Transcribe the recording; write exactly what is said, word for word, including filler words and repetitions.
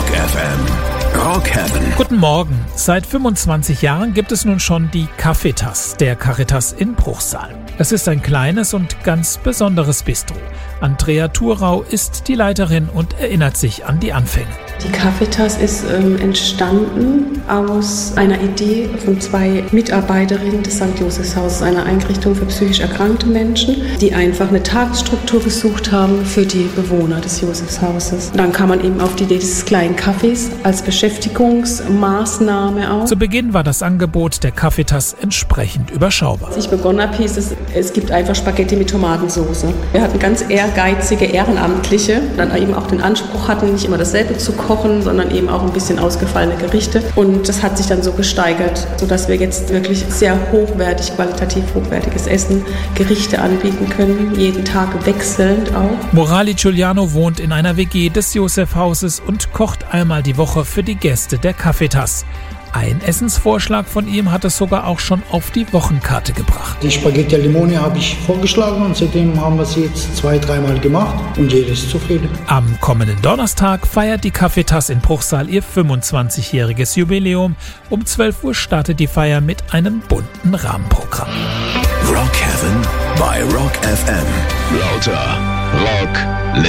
F M. Rock Heaven. Guten Morgen. Seit fünfundzwanzig Jahren gibt es nun schon die Cafetas der Caritas in Bruchsal. Es ist ein kleines und ganz besonderes Bistro. Andrea Thurau ist die Leiterin und erinnert sich an die Anfänge. Die Cafetas ist ähm, entstanden aus einer Idee von zwei Mitarbeiterinnen des Sankt Josefshauses, einer Einrichtung für psychisch erkrankte Menschen, die einfach eine Tagesstruktur gesucht haben für die Bewohner des Josefshauses. Dann kam man eben auf die Idee des kleinen Cafés als Beschäftigungsmaßnahme auch. Zu Beginn war das Angebot der Cafetas entsprechend überschaubar. Als ich begonnen habe, hieß es, es gibt einfach Spaghetti mit Tomatensauce. Wir hatten ganz ehrgeizige Ehrenamtliche, die dann eben auch den Anspruch hatten, nicht immer dasselbe zu kochen, sondern eben auch ein bisschen ausgefallene Gerichte. Und das hat sich dann so gesteigert, sodass wir jetzt wirklich sehr hochwertig, qualitativ hochwertiges Essen, Gerichte anbieten können, jeden Tag wechselnd auch. Morali Giuliano wohnt in einer W G des Josefhauses und kocht einmal die Woche für die Gäste der Cafetas. Ein Essensvorschlag von ihm hat es sogar auch schon auf die Wochenkarte gebracht. Die Spaghetti al Limone habe ich vorgeschlagen und seitdem haben wir sie jetzt zwei, dreimal gemacht und jeder ist zufrieden. Am kommenden Donnerstag feiert die Cafetas in Bruchsal ihr fünfundzwanzigjähriges Jubiläum. Um zwölf Uhr startet die Feier mit einem bunten Rahmenprogramm. Rock Heaven bei Rock F M. Lauter Rock